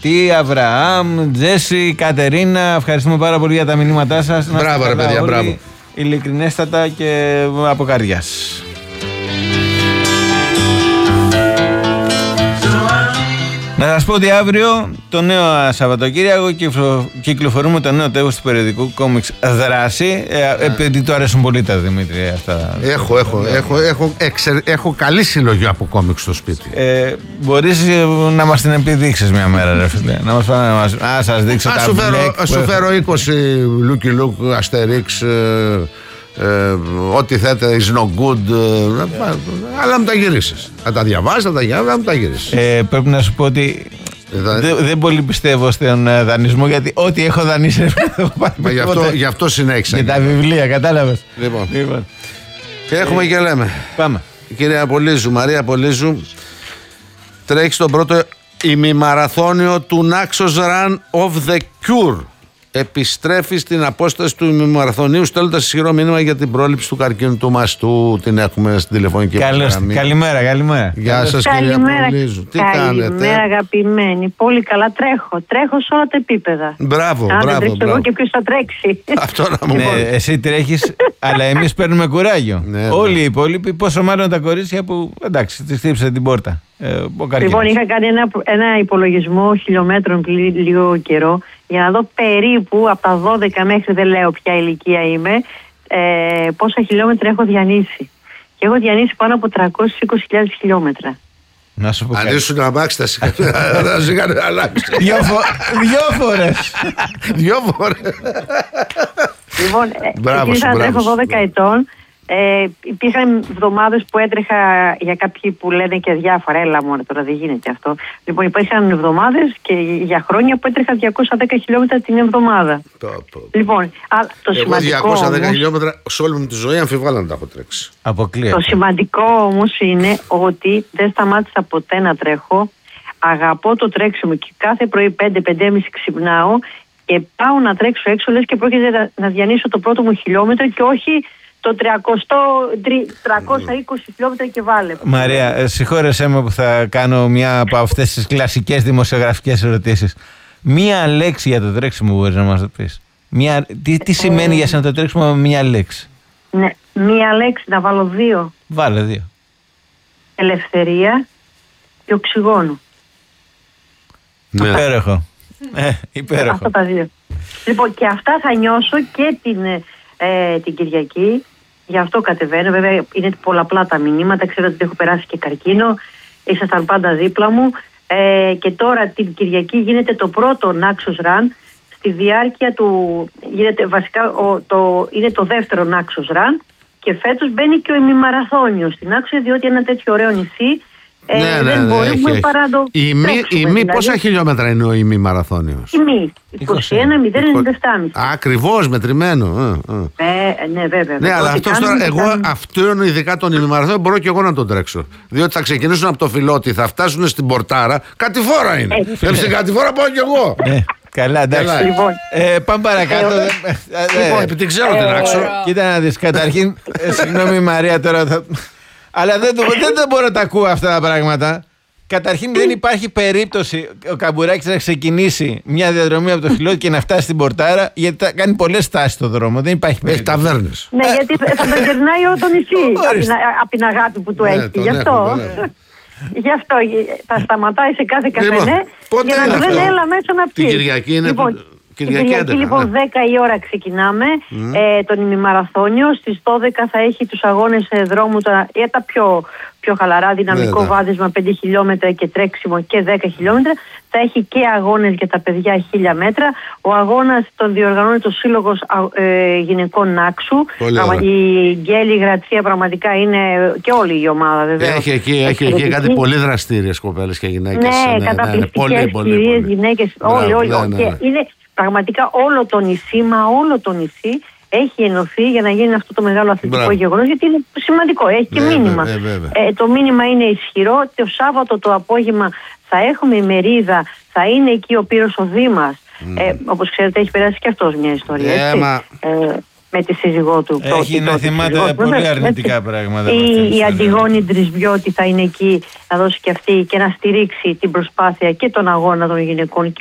Τι Αβραάμ, Τζέσι, Κατερίνα, ευχαριστούμε πάρα πολύ για τα μηνύματά σας. Μπράβο ρε παιδιά, μπράβο. Ειλικρινέστατα και από καρδιάς. Να σας πω ότι αύριο το νέο Σαββατοκύριακο κυκλοφορούμε το νέο τεύχος του περιοδικού κόμιξ Δράση. Επειδή του αρέσουν πολύ τα Δημήτρη αυτά. Έχω καλή συλλογή από κόμιξ στο σπίτι. Μπορείς να μας την επιδείξεις μια μέρα ρε φίλε. Να μας πάνε να σας δείξω τα μπλεκ. Ας σου φέρω 20 Lucky Luke, Asterix, ό,τι θέτε, is no good, αλλά μου τα γυρίσεις. Θα τα διαβάσεις, θα μου τα γυρίσεις. Πρέπει να σου πω ότι δεν πολύ πιστεύω στον δανεισμό, γιατί ό,τι έχω δανείσει γι' αυτό συνέχισα. Και τα βιβλία, κατάλαβες. Λοιπόν. Και έχουμε και λέμε. Πάμε. Η κυρία Πολύζου, Μαρία Πολύζου, τρέχει στον πρώτο ημιμαραθώνιο του Naxos Run of the Cure. Επιστρέφει στην απόσταση του ημιμαραθωνίου, στέλνοντας ισχυρό μήνυμα για την πρόληψη του καρκίνου του μαστού. Την έχουμε στην τηλεφωνική γραμμή. Καλημέρα. Γεια σας, κυρία Πολύζου. Τι κάνετε? Καλημέρα, αγαπημένοι. Πολύ καλά. Τρέχω σε όλα τα επίπεδα. Μπράβο. Δεν τρέξω εγώ και ποιος θα τρέξει. Αυτό να μου πει. Εσύ τρέχεις, αλλά εμείς παίρνουμε κουράγιο. Όλοι οι υπόλοιποι, πόσο μάλλον τα κορίτσια που εντάξει, τη χτύπησε την πόρτα. Λοιπόν, είχα κάνει ένα υπολογισμό χιλιόμετρων πριν λίγο καιρό για να δω περίπου από τα 12 μέχρι, δεν λέω ποια ηλικία είμαι, πόσα χιλιόμετρα έχω διανύσει. Και έχω διανύσει πάνω από 320.000 χιλιόμετρα. Να σου πω αν ήσουν να αμάξι, θα σε είχαν αλλάξει. Δυο φορές. Λοιπόν, άρχισα να τρέχω 12 ετών. Υπήρχαν εβδομάδες που έτρεχα, για κάποιοι που λένε και διάφορα, έλα μόνο τώρα δεν γίνεται αυτό. Λοιπόν, υπήρχαν εβδομάδες και για χρόνια που έτρεχα 210 χιλιόμετρα την εβδομάδα. Λοιπόν, το σημαντικό 210 χιλιόμετρα σε όλη μου τη ζωή αμφιβάλλω να τα έχω τρέξει. Αποκλείεται. Το σημαντικό όμως είναι ότι δεν σταμάτησα ποτέ να τρέχω. Αγαπώ το τρέξιμο και κάθε πρωί 5-5.30 ξυπνάω και πάω να τρέξω έξω, λες και πρόκειται να διανύσω το πρώτο μου χιλιόμετρο και όχι το 320 χιλιόμετρα και βάλε. Μαρία, συγχώρεσέ με που θα κάνω μια από αυτές τις κλασικές δημοσιογραφικές ερωτήσεις. Μία λέξη για το τρέξιμο μπορείς να μας το πεις? Τι σημαίνει για σένα το τρέξιμο με μία λέξη? Ναι, μία λέξη, να βάλω δύο. Βάλε δύο. Ελευθερία και οξυγόνο. Ναι. Υπέροχο. Αυτά τα δύο. Λοιπόν, και αυτά θα νιώσω και την Κυριακή. Γι' αυτό κατεβαίνω. Βέβαια είναι πολλαπλά τα μηνύματα. Ξέρετε ότι έχω περάσει και καρκίνο. Ήσασταν πάντα δίπλα μου. Και τώρα την Κυριακή γίνεται το πρώτο Naxos Run. Στη διάρκεια του γίνεται βασικά είναι το δεύτερο Naxos Run. Και φέτος μπαίνει και ο ημιμαραθώνιος στην Naxos, διότι ένα τέτοιο ωραίο νησί δεν μπορούμε παρά το τρέξουμε. Πόσα χιλιόμετρα είναι ο ημιμαραθώνιος? Η μη 21.097. Ακριβώς μετρημένο. Ναι, βέβαια. Ναι, αλλά αυτό είναι ειδικά τον ημιμαραθώνιο, μπορώ και εγώ να τον τρέξω. Διότι θα ξεκινήσουν από το Φιλότη, θα φτάσουν στην Πορτάρα. Κατηφόρα είναι. Στην Κατηφόρα πάω κι εγώ. Καλά, εντάξει. Λοιπόν, πάμε παρακάτω. Επειδή ξέρω την άξο. Κοίτα να δεις, καταρχήν, συγγνώμη Μαρία τώρα, αλλά δεν μπορώ να τα ακούω αυτά τα πράγματα. Καταρχήν δεν υπάρχει περίπτωση ο Καμπουράκης να ξεκινήσει μια διαδρομή από το Φιλότη και να φτάσει στην Πορτάρα, γιατί θα κάνει πολλές στάσεις στον δρόμο. Δεν υπάρχει περίπτωση. Έχει ταβέρνες. Ναι, γιατί θα τον περνάει όλο το νησί από την αγάπη που του έχει. Γι' αυτό θα σταματάει σε κάθε καφενέ για να του λένε έλα μέσα να πιει. Την Κυριακή είναι. Την Κυριακή λοιπόν 10 η ώρα ξεκινάμε τον ημιμαραθώνιο. Στις 12 θα έχει τους αγώνες δρόμου για τα πιο χαλαρά, δυναμικό βάδισμα 5 χιλιόμετρα και τρέξιμο και 10 χιλιόμετρα. Θα έχει και αγώνες για τα παιδιά 1000 μέτρα. Ο αγώνας τον διοργανώνει το Σύλλογος Γυναικών Νάξου. Η Γκέλη Γρατσία πραγματικά είναι και όλη η ομάδα βέβαια. Έχει εκεί κάτι πολύ δραστήριες κοπέλες και γυναίκες. Ναι, καταπληκτικές κυρίες, γυναίκες, όλοι. Είναι πραγματικά όλο το νησί έχει ενωθεί για να γίνει αυτό το μεγάλο αθλητικό γεγονός, γιατί είναι σημαντικό, έχει και μήνυμα. Το μήνυμα είναι ισχυρό. Το Σάββατο το απόγευμα θα έχουμε ημερίδα, θα είναι εκεί ο Πύρος ο Δήμας. Όπως ξέρετε έχει περάσει και αυτός μια ιστορία. με τη σύζυγό του. Έχει να θυμάται πολύ αρνητικά πράγματα. Η Αντιγόνη Ντρισβιώτη θα είναι εκεί να δώσει και αυτή και να στηρίξει την προσπάθεια και τον αγώνα των γυναικών